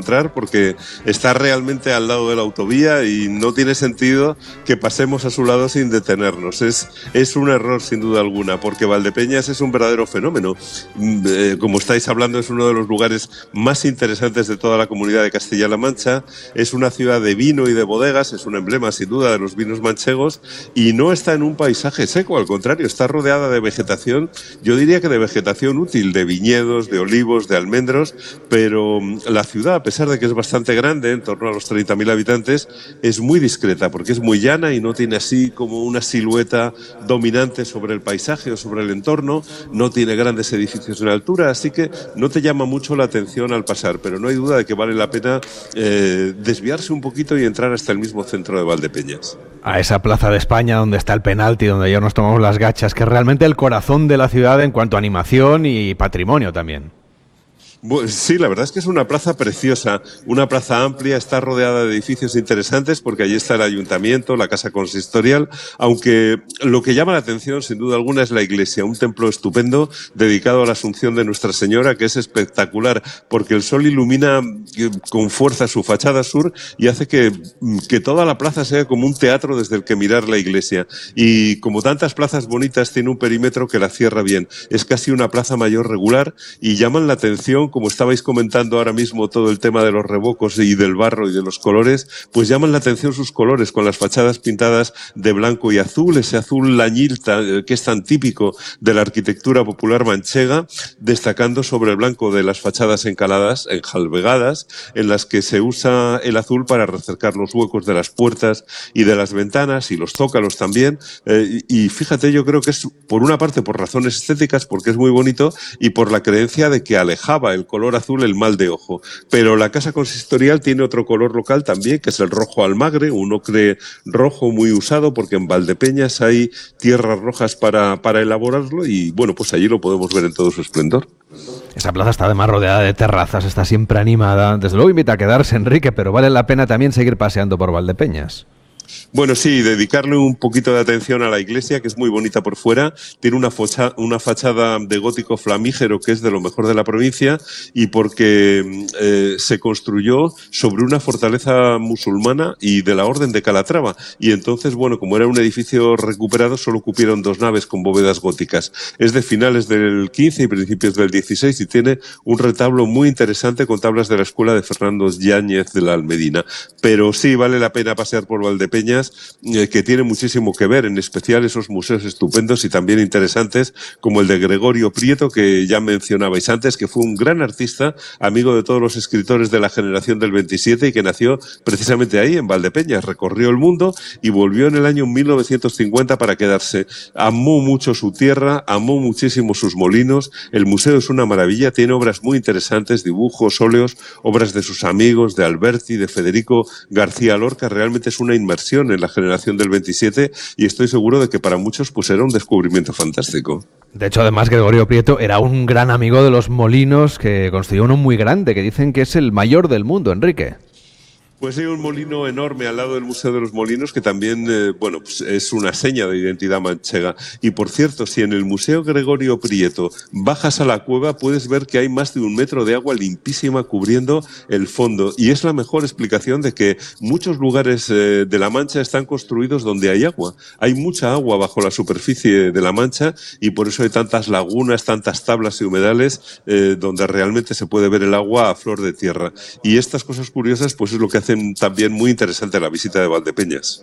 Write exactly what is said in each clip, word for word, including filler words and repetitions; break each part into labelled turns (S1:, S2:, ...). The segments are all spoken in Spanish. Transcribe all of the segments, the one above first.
S1: entrar porque está realmente al lado de la autovía y no tiene sentido que pasemos a su lado sin detenernos. Es, es un error sin duda alguna, porque Valdepeñas es un verdadero fenómeno. Eh, como estáis hablando, es uno de los lugares más interesantes de toda la comunidad de Castilla-La Mancha. Es una ciudad de vino y de bodegas, es un emblema sin duda de los vinos manchegos y no está en un paisaje seco, al contrario, está rodeada de vegetación, yo diría que de vegetación útil, de viñedos, de olivos, de almendros, pero la ciudad, a pesar de que es bastante grande, en torno a los treinta mil habitantes, es muy discreta porque es muy llana y no tiene así como una silueta dominante sobre el paisaje o sobre el entorno, no tiene grandes edificios en altura, así que no te llama mucho la atención al pasar, pero no hay duda de que vale la pena eh, desviarse un poquito y entrar hasta el mismo centro de Valdepeñas.
S2: A esa plaza de España donde está el penalti, donde ya nos tomamos las gachas, que es realmente el corazón de la ciudad en cuanto a animación y patrimonio también.
S1: Sí, la verdad es que es una plaza preciosa, una plaza amplia, está rodeada de edificios interesantes porque allí está el ayuntamiento, la casa consistorial, aunque lo que llama la atención sin duda alguna es la iglesia, un templo estupendo dedicado a la Asunción de Nuestra Señora que es espectacular porque el sol ilumina con fuerza su fachada sur y hace que, que toda la plaza sea como un teatro desde el que mirar la iglesia y como tantas plazas bonitas tiene un perímetro que la cierra bien, es casi una plaza mayor regular y llaman la atención, como estabais comentando ahora mismo todo el tema de los revocos y del barro y de los colores, pues llaman la atención sus colores con las fachadas pintadas de blanco y azul, ese azul lañil que es tan típico de la arquitectura popular manchega, destacando sobre el blanco de las fachadas encaladas, enjalbegadas, en las que se usa el azul para recercar los huecos de las puertas y de las ventanas y los zócalos también, eh, y fíjate, yo creo que es por una parte por razones estéticas, porque es muy bonito, y por la creencia de que alejaba el color azul el mal de ojo. Pero la casa consistorial tiene otro color local también, que es el rojo almagre, un ocre rojo muy usado, porque en Valdepeñas hay tierras rojas para, para elaborarlo y bueno, pues allí lo podemos ver en todo su esplendor.
S2: Esa plaza está además rodeada de terrazas, está siempre animada. Desde luego invita a quedarse, Enrique, pero vale la pena también seguir paseando por Valdepeñas.
S1: Bueno, sí, dedicarle un poquito de atención a la iglesia, que es muy bonita por fuera, tiene una, focha, una fachada de gótico flamígero que es de lo mejor de la provincia y porque eh, se construyó sobre una fortaleza musulmana y de la Orden de Calatrava y entonces, bueno, como era un edificio recuperado, solo cupieron dos naves con bóvedas góticas. Es de finales del quince y principios del dieciséis y tiene un retablo muy interesante con tablas de la escuela de Fernando Yáñez de la Almedina. Pero sí, vale la pena pasear por Valdepeñas, eh, que tiene muchísimo que ver, en especial esos museos estupendos y también interesantes como el de Gregorio Prieto, que ya mencionabais antes, que fue un gran artista, amigo de todos los escritores de la generación del veintisiete y que nació precisamente ahí, en Valdepeñas. Recorrió el mundo y volvió en el año mil novecientos cincuenta para quedarse. Amó mucho su tierra, amó muchísimo sus molinos. El museo es una maravilla, tiene obras muy interesantes, dibujos, óleos, obras de sus amigos, de Alberti, de Federico García Lorca. Realmente es una inmersión en la generación del veintisiete y estoy seguro de que para muchos pues era un descubrimiento fantástico.
S2: De hecho, además, Gregorio Prieto era un gran amigo de los molinos, que construyó uno muy grande, que dicen que es el mayor del mundo, Enrique.
S1: Pues hay un molino enorme al lado del Museo de los Molinos que también, eh, bueno, pues es una seña de identidad manchega. Y por cierto, si en el Museo Gregorio Prieto bajas a la cueva, puedes ver que hay más de un metro de agua limpísima cubriendo el fondo. Y es la mejor explicación de que muchos lugares eh, de La Mancha están construidos donde hay agua. Hay mucha agua bajo la superficie de La Mancha y por eso hay tantas lagunas, tantas tablas y humedales eh, donde realmente se puede ver el agua a flor de tierra. Y estas cosas curiosas, pues es lo que hace hacen también muy interesante la visita de Valdepeñas.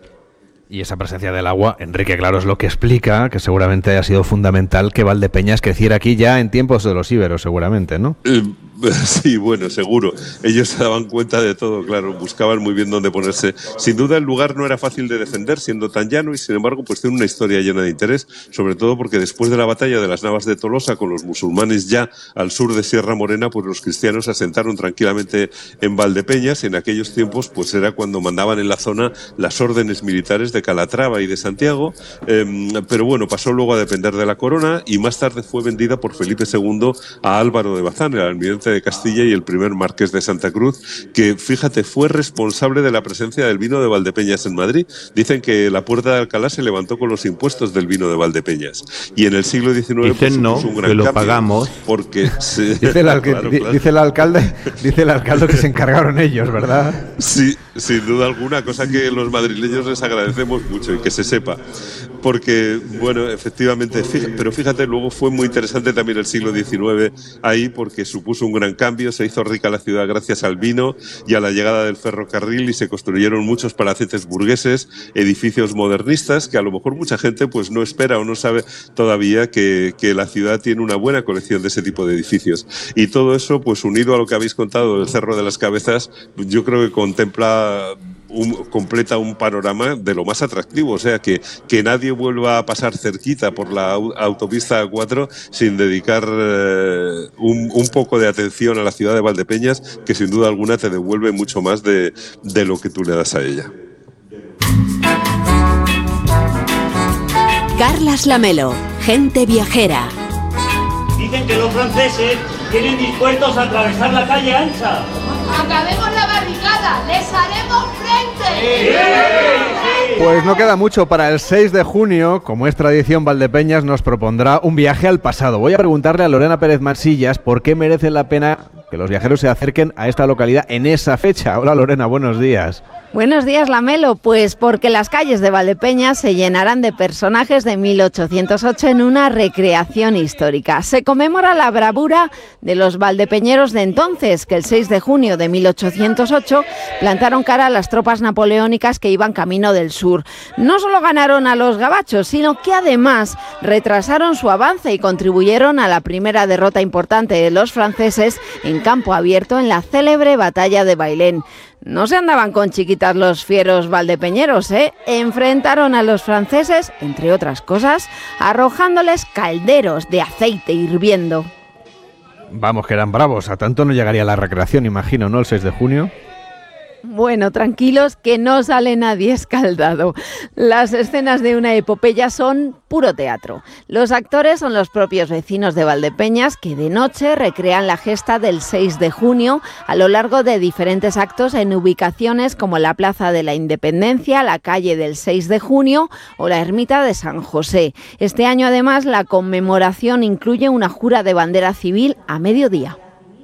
S2: Y esa presencia del agua, Enrique, claro, es lo que explica que seguramente haya sido fundamental que Valdepeñas creciera aquí ya en tiempos de los íberos, seguramente, ¿no?
S1: Eh, sí, bueno, seguro. Ellos se daban cuenta de todo, claro, buscaban muy bien dónde ponerse. Sin duda el lugar no era fácil de defender, siendo tan llano, y sin embargo pues tiene una historia llena de interés, sobre todo porque después de la batalla de las Navas de Tolosa con los musulmanes ya al sur de Sierra Morena, pues los cristianos se asentaron tranquilamente en Valdepeñas y en aquellos tiempos pues era cuando mandaban en la zona las órdenes militares de Calatrava y de Santiago, eh, pero bueno, pasó luego a depender de la corona y más tarde fue vendida por Felipe segundo a Álvaro de Bazán, el almirante de Castilla y el primer marqués de Santa Cruz, que, fíjate, fue responsable de la presencia del vino de Valdepeñas en Madrid. Dicen que la Puerta de Alcalá se levantó con los impuestos del vino de Valdepeñas. Y en el siglo diecinueve
S3: Dicen
S1: pues,
S3: no,
S1: un gran
S3: que lo
S1: cambio,
S3: pagamos.
S1: Porque se...
S2: Dice el, alque-
S1: claro, claro.
S2: dice el alcalde, dice el alcalde que se encargaron ellos, ¿verdad?
S1: Sí, sin duda alguna, cosa que los madrileños les agradecemos mucho y que se sepa. Porque, bueno, efectivamente, fíjate, pero fíjate, luego fue muy interesante también el siglo diecinueve ahí porque supuso un gran cambio, se hizo rica la ciudad gracias al vino y a la llegada del ferrocarril y se construyeron muchos palacetes burgueses, edificios modernistas que a lo mejor mucha gente pues no espera o no sabe todavía que, que la ciudad tiene una buena colección de ese tipo de edificios. Y todo eso, pues unido a lo que habéis contado del Cerro de las Cabezas, yo creo que contempla... Un, completa un panorama de lo más atractivo, o sea, que, que nadie vuelva a pasar cerquita por la autopista A cuatro sin dedicar eh, un, un poco de atención a la ciudad de Valdepeñas, que sin duda alguna te devuelve mucho más de, de lo que tú le das a ella.
S4: Carlas Lamelo, gente viajera.
S5: Dicen que los franceses tienen dispuestos a atravesar la calle ancha.
S6: ¡Acabemos la barricada! ¡Les haremos frente!
S2: Pues no queda mucho para el seis de junio. Como es tradición, Valdepeñas nos propondrá un viaje al pasado. Voy a preguntarle a Lorena Pérez Masillas por qué merece la pena que los viajeros se acerquen a esta localidad en esa fecha. Hola Lorena, buenos días.
S7: Buenos días, Lamelo. Pues porque las calles de Valdepeñas se llenarán de personajes de mil ochocientos ocho en una recreación histórica. Se conmemora la bravura de los valdepeñeros de entonces, que el seis de junio de mil ochocientos ocho plantaron cara a las tropas napoleónicas que iban camino del sur. No solo ganaron a los gabachos, sino que además retrasaron su avance y contribuyeron a la primera derrota importante de los franceses en campo abierto en la célebre batalla de Bailén. No se andaban con chiquitas los fieros valdepeñeros, ¿eh? Enfrentaron a los franceses, entre otras cosas, arrojándoles calderos de aceite hirviendo.
S2: Vamos, que eran bravos. A tanto no llegaría la recreación, imagino, ¿no? El seis de junio.
S7: Bueno, tranquilos que no sale nadie escaldado. Las escenas de una epopeya son puro teatro. Los actores son los propios vecinos de Valdepeñas que de noche recrean la gesta del seis de junio a lo largo de diferentes actos en ubicaciones como la Plaza de la Independencia, la calle del seis de junio o la ermita de San José. Este año además la conmemoración incluye una jura de bandera civil a mediodía.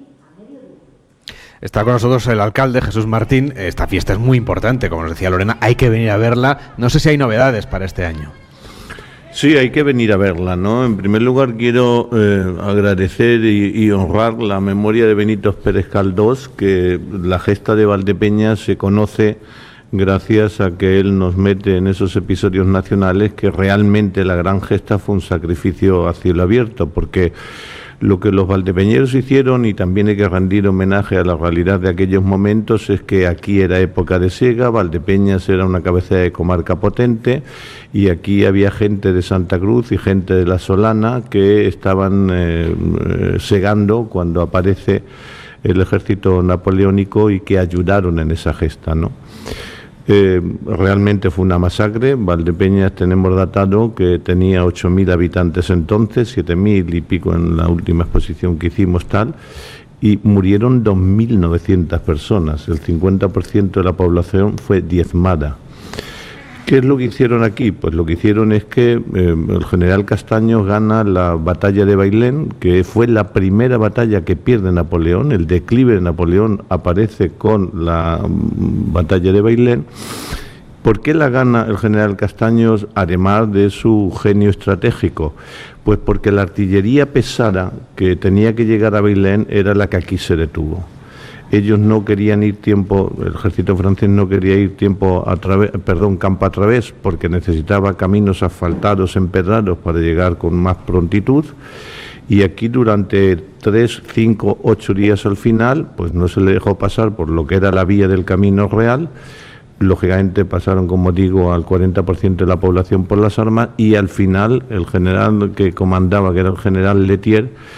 S2: Está con nosotros el alcalde, Jesús Martín. Esta fiesta es muy importante, como nos decía Lorena, hay que venir a verla. No sé si hay novedades para este año.
S3: Sí, hay que venir a verla, ¿no? En primer lugar quiero eh, agradecer y, y honrar la memoria de Benito Pérez Caldós, que la gesta de Valdepeñas se conoce gracias a que él nos mete en esos episodios nacionales que realmente la gran gesta fue un sacrificio a cielo abierto, porque lo que los valdepeñeros hicieron, y también hay que rendir homenaje a la realidad de aquellos momentos, es que aquí era época de siega, Valdepeñas era una cabecera de comarca potente y aquí había gente de Santa Cruz y gente de la Solana que estaban eh, segando cuando aparece el ejército napoleónico y que ayudaron en esa gesta, ¿no? Eh, realmente fue una masacre. Valdepeñas tenemos datado que tenía ocho mil habitantes entonces, siete mil y pico en la última exposición que hicimos tal, y murieron dos mil novecientas personas, el cincuenta por ciento de la población fue diezmada. ¿Qué es lo que hicieron aquí? Pues lo que hicieron es que eh, el general Castaños gana la batalla de Bailén, que fue la primera batalla que pierde Napoleón. El declive de Napoleón aparece con la um, batalla de Bailén. ¿Por qué la gana el general Castaños, además de su genio estratégico? Pues porque la artillería pesada que tenía que llegar a Bailén era la que aquí se detuvo. Ellos no querían ir tiempo, el ejército francés no quería ir tiempo a través, perdón, campo a través, porque necesitaba caminos asfaltados, empedrados para llegar con más prontitud. Y aquí durante tres, cinco, ocho días al final, pues no se le dejó pasar por lo que era la vía del camino real. Lógicamente pasaron, como digo, al cuarenta por ciento de la población por las armas y al final el general que comandaba, que era el general Letier,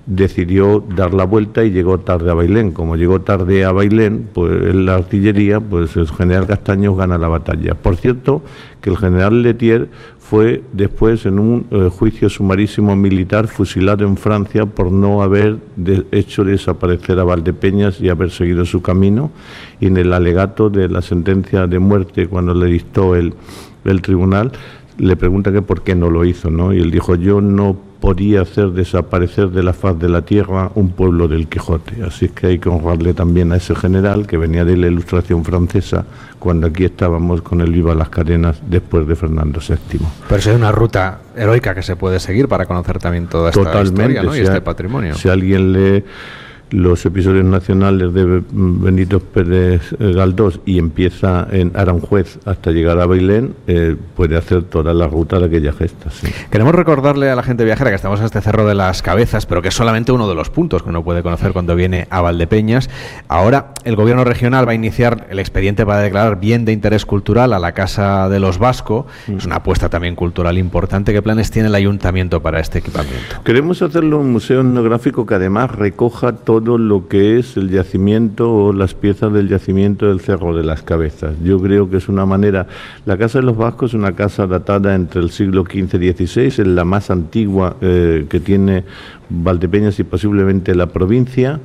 S3: decidió dar la vuelta y llegó tarde a Bailén. Como llegó tarde a Bailén, pues en la artillería, pues el general Castaños gana la batalla. Por cierto, que el general Letier fue después en un eh, juicio sumarísimo militar fusilado en Francia por no haber de, hecho desaparecer a Valdepeñas y haber seguido su camino, y en el alegato de la sentencia de muerte, cuando le dictó el, el tribunal, le pregunta que por qué no lo hizo, ¿no? Y él dijo: yo no podía hacer desaparecer de la faz de la tierra un pueblo del Quijote. Así es que hay que honrarle también a ese general que venía de la Ilustración francesa, cuando aquí estábamos con el Viva las Carenas después de Fernando séptimo.
S2: Pero eso es una ruta heroica que se puede seguir para conocer también toda esta
S3: Totalmente,
S2: historia, ¿no?
S3: si
S2: y este
S3: a,
S2: patrimonio.
S3: Si alguien lee los episodios nacionales de Benito Pérez Galdós y empieza en Aranjuez hasta llegar a Bailén, eh, puede hacer toda la ruta de aquella gesta. Sí.
S2: Queremos recordarle a la gente viajera que estamos en este Cerro de las Cabezas, pero que es solamente uno de los puntos que uno puede conocer cuando viene a Valdepeñas. Ahora el gobierno regional va a iniciar el expediente para declarar bien de interés cultural a la Casa de los Vasco. Mm. Es una apuesta también cultural importante. ¿Qué planes tiene el ayuntamiento para este equipamiento?
S3: Queremos hacerlo un museo etnográfico que además recoja todo todo lo que es el yacimiento o las piezas del yacimiento del Cerro de las Cabezas. Yo creo que es una manera... La Casa de los Vascos es una casa datada entre el siglo quince y dieciséis, es la más antigua eh, que tiene Valdepeñas y posiblemente la provincia.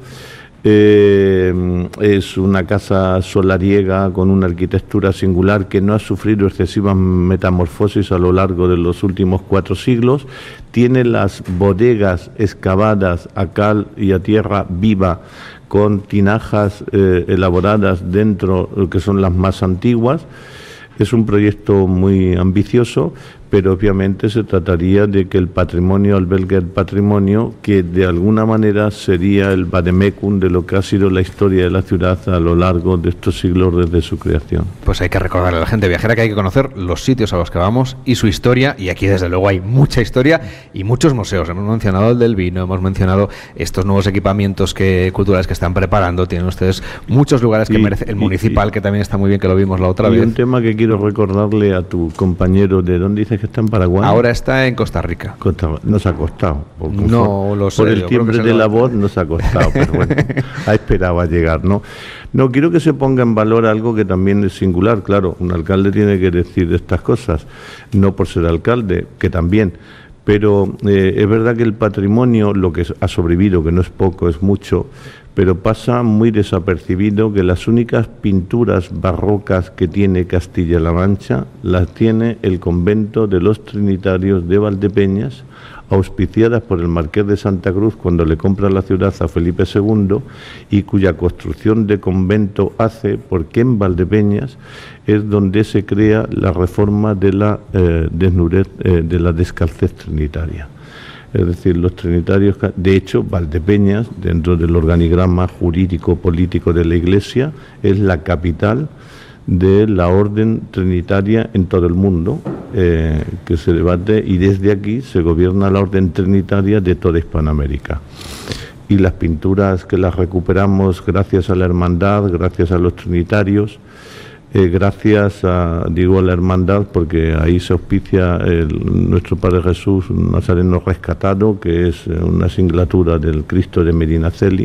S3: Eh, es una casa solariega con una arquitectura singular que no ha sufrido excesivas metamorfosis a lo largo de los últimos cuatro siglos. Tiene las bodegas excavadas a cal y a tierra viva con tinajas eh, elaboradas dentro, que son las más antiguas. Es un proyecto muy ambicioso, pero obviamente se trataría de que el patrimonio albergue el patrimonio, que de alguna manera sería el vademecum de lo que ha sido la historia de la ciudad a lo largo de estos siglos desde su creación.
S2: Pues hay que recordarle a la gente viajera que hay que conocer los sitios a los que vamos y su historia, y aquí desde luego hay mucha historia y muchos museos. Hemos mencionado el del vino, hemos mencionado estos nuevos equipamientos que, culturales que están preparando. Tienen ustedes muchos lugares que y, merece, el y, municipal, y, que también está muy bien, que lo vimos la otra
S3: y
S2: vez.
S3: Y un tema que quiero recordarle a tu compañero, ¿de dónde dices que está en Paraguay?
S2: Ahora está en Costa Rica.
S3: Costa, no se ha acostado. Por,
S2: no
S3: por,
S2: lo sé.
S3: Por el timbre de la voz no se ha acostado, pero bueno, ha esperado a llegar, ¿no? No, quiero que se ponga en valor algo que también es singular. Claro, un alcalde tiene que decir estas cosas, no por ser alcalde, que también. Pero eh, es verdad que el patrimonio, lo que ha sobrevivido, que no es poco, es mucho, pero pasa muy desapercibido que las únicas pinturas barrocas que tiene Castilla-La Mancha las tiene el convento de los Trinitarios de Valdepeñas, auspiciadas por el Marqués de Santa Cruz cuando le compra la ciudad a Felipe segundo, y cuya construcción de convento hace porque en Valdepeñas es donde se crea la reforma de la eh, desnudez, eh, de la descalcez trinitaria. Es decir, los trinitarios, de hecho, Valdepeñas, dentro del organigrama jurídico-político de la Iglesia, es la capital de la orden trinitaria en todo el mundo, eh, que se debate, y desde aquí se gobierna la orden trinitaria de toda Hispanoamérica. Y las pinturas que las recuperamos gracias a la hermandad, gracias a los trinitarios, Eh, gracias a, digo, a la hermandad, porque ahí se auspicia el, nuestro Padre Jesús Nazareno Rescatado, que es una singlatura del Cristo de Medinaceli.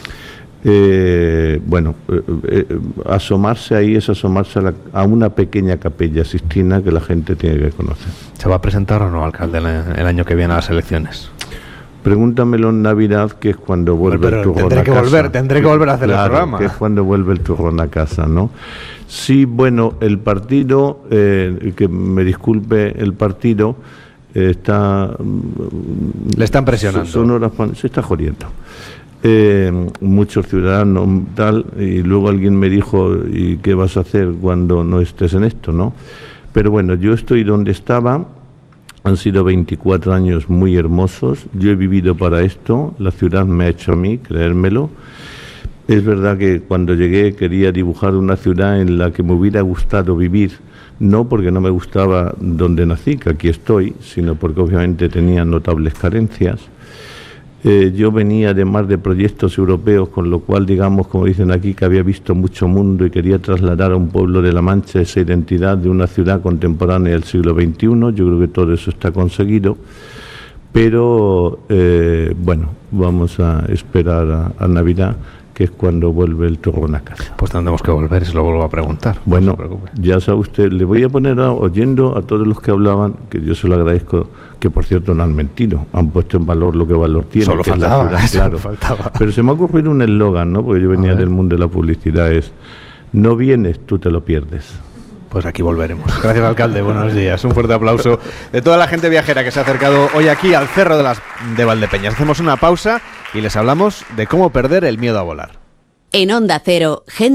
S3: Eh, bueno, eh, eh, asomarse ahí es asomarse a, la, a una pequeña capella sistina que la gente tiene que conocer.
S2: ¿Se va a presentar o no, alcalde, el, el año que viene a las elecciones?
S3: Pregúntamelo en Navidad, que es cuando vuelve
S2: pero,
S3: el turrón
S2: tendré
S3: a
S2: que
S3: casa.
S2: Volver, tendré que volver a hacer
S3: claro,
S2: el programa.
S3: Que es cuando vuelve el turrón a casa, ¿no? Sí, bueno, el partido, eh, que me disculpe el partido, eh, está...
S2: Le están presionando.
S3: Son horas, se está jodiendo. Eh, muchos ciudadanos, tal, y luego alguien me dijo, ¿y qué vas a hacer cuando no estés en esto, no? Pero bueno, yo estoy donde estaba. Han sido veinticuatro años muy hermosos. Yo he vivido para esto. La ciudad me ha hecho a mí, creérmelo. Es verdad que cuando llegué quería dibujar una ciudad en la que me hubiera gustado vivir, no porque no me gustaba donde nací, que aquí estoy, sino porque obviamente tenía notables carencias. Eh, yo venía además de proyectos europeos, con lo cual, digamos, como dicen aquí, que había visto mucho mundo y quería trasladar a un pueblo de La Mancha esa identidad de una ciudad contemporánea del siglo veintiuno. Yo creo que todo eso está conseguido. pero eh, bueno, vamos a esperar a, a Navidad, que es cuando vuelve el turrón a casa.
S2: Pues tendremos que volver, se lo vuelvo a preguntar.
S3: Bueno, no ya sabe usted, le voy a poner a, oyendo a todos los que hablaban, que yo se lo agradezco, que por cierto no han mentido, han puesto en valor lo que valor tiene.
S2: Solo
S3: que
S2: faltaba,
S3: es la ciudad, claro.
S2: faltaba.
S3: Pero se me ha ocurrido un eslogan, ¿no? Porque yo venía del mundo de la publicidad, es: no vienes, tú te lo pierdes.
S2: Pues aquí volveremos. Gracias, alcalde. Buenos días. Un fuerte aplauso de toda la gente viajera que se ha acercado hoy aquí al Cerro de las de Valdepeñas. Hacemos una pausa y les hablamos de cómo perder el miedo a volar.
S4: En Onda Cero, gente